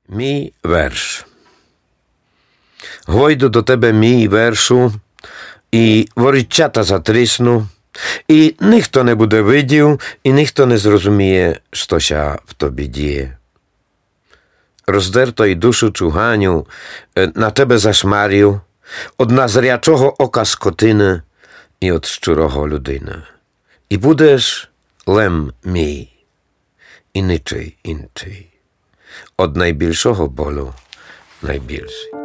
Мій верш. Гойду до тебе мій вершу, і ворічата затрісну, і ніхто не буде видів, і ніхто не зрозуміє, що ся в тобі діє. Роздерто й душу чуганю, на тебе зашмарю, од назрячого ока скотини і од щурого людини. І будеш лем мій, і нічий інший. Од найбільшого болю найбільший.